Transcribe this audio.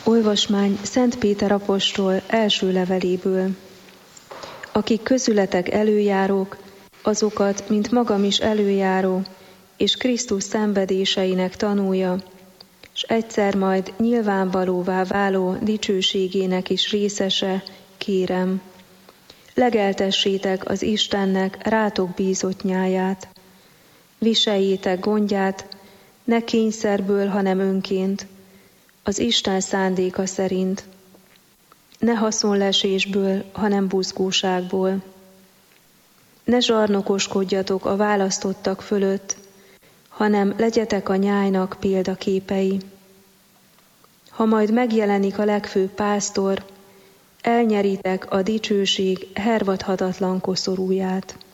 Olvasmány Szent Péter apostol első leveléből. Akik közületek előjárók, azokat, mint magam is előjáró, és Krisztus szenvedéseinek tanúja, s egyszer majd nyilvánvalóvá váló dicsőségének is részese, kérem. Legeltessétek az Istennek rátok bízott nyáját. Viseljétek gondját, ne kényszerből, hanem önként, az Isten szándéka szerint. Ne haszonlesésből, hanem buzgóságból. Ne zsarnokoskodjatok a választottak fölött, hanem legyetek a nyájnak példaképei. Ha majd megjelenik a legfőbb pásztor, elnyeritek a dicsőség hervadhatatlan koszorúját.